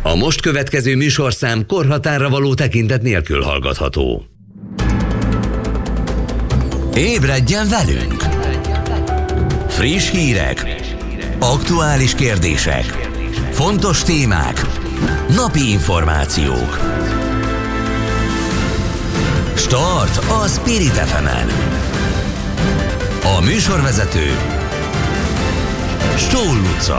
A most következő műsorszám korhatárra való tekintet nélkül hallgatható. Ébredjen velünk! Friss hírek, aktuális kérdések, fontos témák, napi információk. Start a Spirit FM-en. A műsorvezető Stól Luca.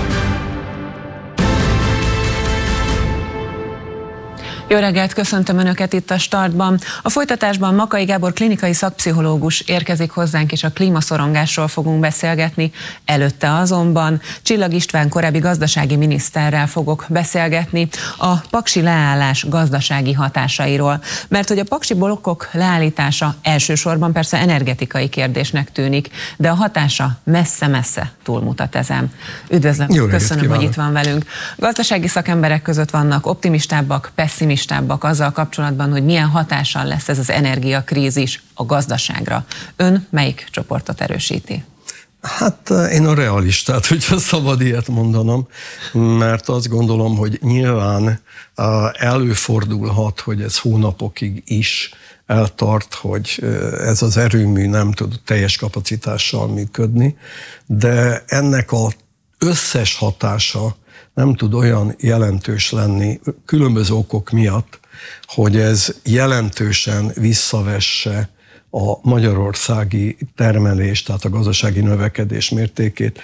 Jó reggelt, köszöntöm Önöket itt a Startban. A folytatásban Makay Gábor klinikai szakpszichológus érkezik hozzánk, és a klímaszorongásról fogunk beszélgetni. Előtte azonban Csillag István korábbi gazdasági miniszterrel fogok beszélgetni a paksi leállás gazdasági hatásairól. Mert hogy a paksi blokkok leállítása elsősorban persze energetikai kérdésnek tűnik, de a hatása messze-messze túlmutat ezen. Üdvözlöm, köszönöm, hogy itt van velünk. Gazdasági szakemberek között vannak optimistábbak, pesszimistábbak azzal kapcsolatban, hogy milyen hatással lesz ez az energiakrízis a gazdaságra. Ön melyik csoportot erősíti? Hát én a realistát, hogyha szabad ilyet mondanom, mert azt gondolom, hogy nyilván előfordulhat, hogy ez hónapokig is eltart, hogy ez az erőmű nem tud teljes kapacitással működni, de ennek az összes hatása nem tud olyan jelentős lenni különböző okok miatt, hogy ez jelentősen visszavesse a magyarországi termelés, tehát a gazdasági növekedés mértékét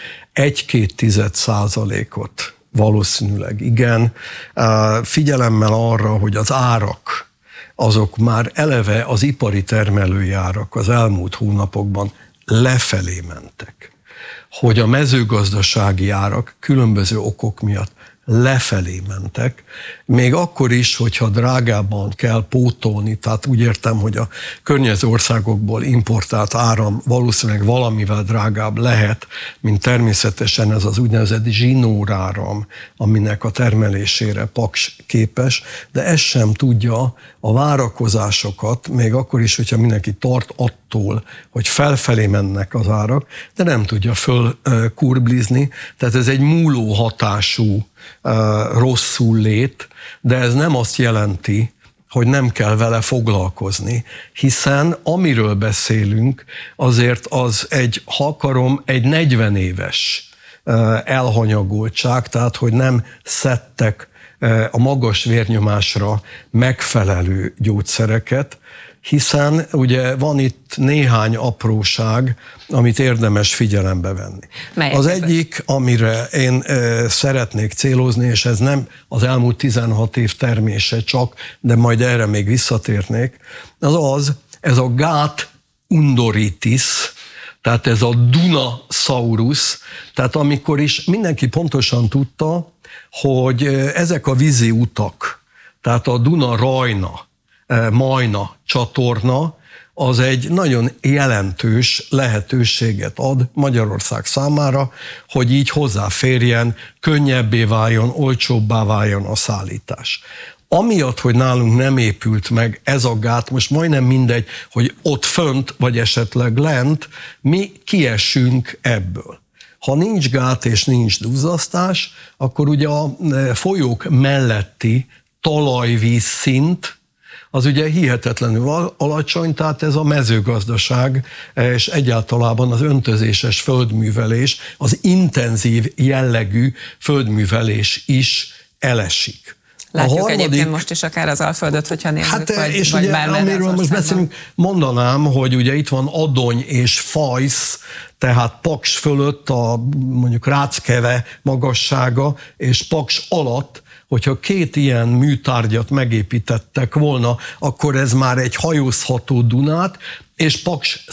1,2% valószínűleg igen. Figyelemmel arra, hogy az árak, azok már eleve az ipari termelői árak az elmúlt hónapokban lefelé mentek. Hogy a mezőgazdasági árak különböző okok miatt lefelé mentek, még akkor is, hogyha drágában kell pótolni, tehát úgy értem, hogy a környező országokból importált áram valószínűleg valamivel drágább lehet, mint természetesen ez az úgynevezett zsinóráram, aminek a termelésére Paks képes, de ez sem tudja a várakozásokat, még akkor is, hogyha mindenki tart attól, hogy felfelé mennek az árak, de nem tudja fölkurblizni, tehát ez egy múló hatású rosszul lét, de ez nem azt jelenti, hogy nem kell vele foglalkozni, hiszen amiről beszélünk, azért az egy, ha akarom, egy 40 éves elhanyagoltság, tehát hogy nem szedtek a magas vérnyomásra megfelelő gyógyszereket, hiszen ugye van itt néhány apróság, amit érdemes figyelembe venni. Az egyik, amire én szeretnék célozni, és ez nem az elmúlt 16 év termése csak, de majd erre még visszatérnék, ez a gát undoritis, tehát ez a Dunasaurus, tehát amikor is mindenki pontosan tudta, hogy ezek a vízi utak, tehát a Duna-Rajna, Majna csatorna, az egy nagyon jelentős lehetőséget ad Magyarország számára, hogy így hozzáférjen, könnyebbé váljon, olcsóbbá váljon a szállítás. Amiatt, hogy nálunk nem épült meg ez a gát, most majdnem mindegy, hogy ott fönt, vagy esetleg lent, mi kiesünk ebből. Ha nincs gát és nincs duzzasztás, akkor ugye a folyók melletti talajvíz szint, az ugye hihetetlenül alacsony, tehát ez a mezőgazdaság és egyáltalában az öntözéses földművelés, az intenzív jellegű földművelés is elesik. Látjuk egyébként most is akár az Alföldöt, hogyha nézzük, és vagy ugye, amiről most beszélünk, mondanám, hogy ugye itt van Adony és Fajsz, tehát Paks fölött a mondjuk Ráckeve magassága, és Paks alatt, hogyha két ilyen műtárgyat megépítettek volna, akkor ez már egy hajózható Dunát, és Paks